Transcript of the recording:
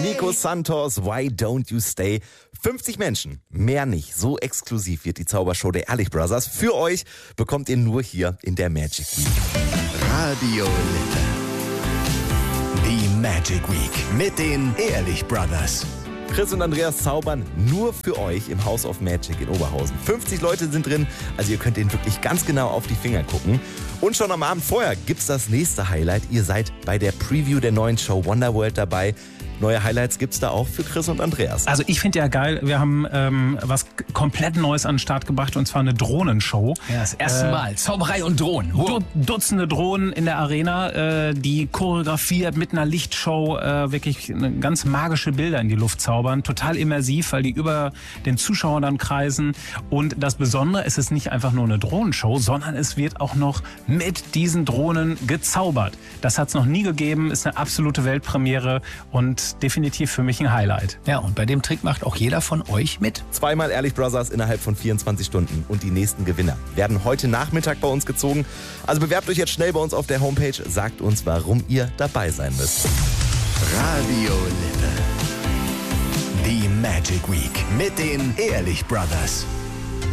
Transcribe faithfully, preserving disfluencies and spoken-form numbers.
Nico Santos, Why Don't You Stay? fünfzig Menschen, mehr nicht. So exklusiv wird die Zaubershow der Ehrlich Brothers. Für euch bekommt ihr nur hier in der Magic Week. Radio Lippe. Die Magic Week mit den Ehrlich Brothers. Chris und Andreas zaubern nur für euch im House of Magic in Oberhausen. fünfzig Leute sind drin, also ihr könnt denen wirklich ganz genau auf die Finger gucken. Und schon am Abend vorher gibt's das nächste Highlight. Ihr seid bei der Preview der neuen Show Wonderworld dabei. Neue Highlights gibt's da auch für Chris und Andreas. Also ich finde ja geil, wir haben ähm, was komplett Neues an den Start gebracht, und zwar eine Drohnenshow. Ja, das erste äh, Mal. Zauberei und Drohnen. Wow. Du, Dutzende Drohnen in der Arena, äh, die choreografiert mit einer Lichtshow äh, wirklich eine ganz magische Bilder in die Luft zaubern. Total immersiv, weil die über den Zuschauern dann kreisen. Und das Besondere, es ist nicht einfach nur eine Drohnenshow, sondern es wird auch noch mit diesen Drohnen gezaubert. Das hat es noch nie gegeben, ist eine absolute Weltpremiere und definitiv für mich ein Highlight. Ja, und bei dem Trick macht auch jeder von euch mit. Zweimal Ehrlich Brothers innerhalb von vierundzwanzig Stunden. Und die nächsten Gewinner werden heute Nachmittag bei uns gezogen. Also bewerbt euch jetzt schnell bei uns auf der Homepage. Sagt uns, warum ihr dabei sein müsst. Radio Lippe. Die Magic Week mit den Ehrlich Brothers.